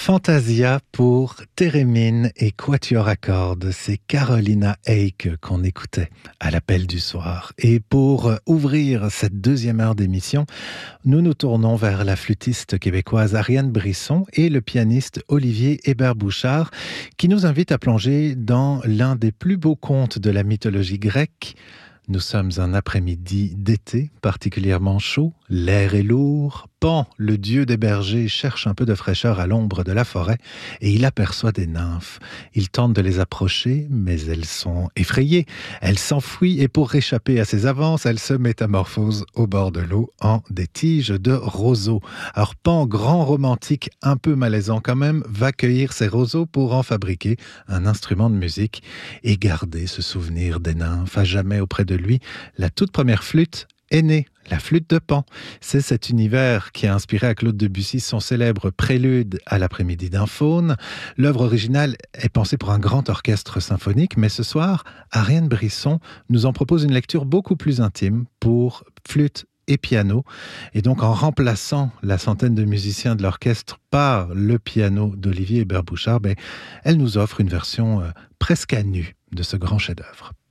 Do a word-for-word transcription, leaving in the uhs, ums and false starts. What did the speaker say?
Fantasia pour Thérémine et Quatuor à cordes. C'est Carolina Eyck qu'on écoutait à l'appel du soir. Et pour ouvrir cette deuxième heure d'émission, nous nous tournons vers la flûtiste québécoise Ariane Brisson et le pianiste Olivier Hébert-Bouchard qui nous invitent à plonger dans l'un des plus beaux contes de la mythologie grecque. Nous sommes un après-midi d'été particulièrement chaud, l'air est lourd. Pan, le dieu des bergers, cherche un peu de fraîcheur à l'ombre de la forêt et il aperçoit des nymphes. Il tente de les approcher, mais elles sont effrayées. Elles s'enfuient et pour réchapper à ses avances, elles se métamorphosent au bord de l'eau en des tiges de roseaux. Alors Pan, grand romantique, un peu malaisant quand même, va cueillir ces roseaux pour en fabriquer un instrument de musique et garder ce souvenir des nymphes à jamais auprès de lui. La toute première flûte est née. La flûte de Pan, c'est cet univers qui a inspiré à Claude Debussy son célèbre Prélude à l'après-midi d'un faune. L'œuvre originale est pensée pour un grand orchestre symphonique, mais ce soir, Ariane Brisson nous en propose une lecture beaucoup plus intime pour flûte et piano. Et donc en remplaçant la centaine de musiciens de l'orchestre par le piano d'Olivier Hébert-Bouchard, ben, elle nous offre une version euh, presque à nu de ce grand chef-d'œuvre.